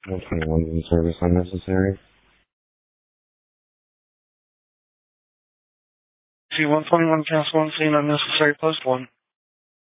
121 in service unnecessary. C-121 cancel 1 scene unnecessary post 1.